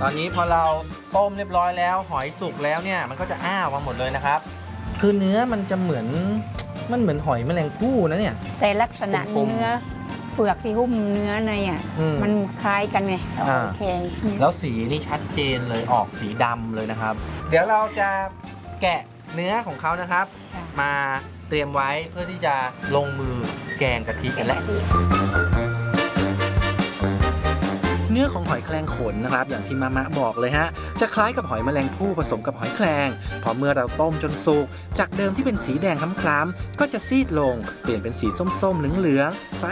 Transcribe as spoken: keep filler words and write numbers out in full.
ตอนนี้พอเราต้มเรียบร้อยแล้วหอยสุกแล้วเนี่ยมันก็จะอ้าออกมาหมดเลยนะครับคือเนื้อมันจะเหมือนมันเหมือนหอยแมลงภู่นะเนี่ยแต่ลักษณะเนื้อเปลือกที่หุ้มเนื้อในอ่ะมันคล้ายกันไงแข็งแล้วสีนี่ชัดเจนเลยออกสีดำเลยนะครับเดี๋ยวเราจะแกะเนื้อของเขานะครับมาเตรียมไว้เพื่อที่จะลงมือแกงกะทิกันแล้วเนื้อของหอยแครงขนนะครับอย่างที่มามะบอกเลยฮะจะคล้ายกับหอยแมลงภู่ผสมกับหอยแครงพอเมื่อเราต้มจนสุกจากเดิมที่เป็นสีแดงคล้ำๆก็จะซีดลงเปลี่ยนเป็นสีส้มๆเหลืองๆ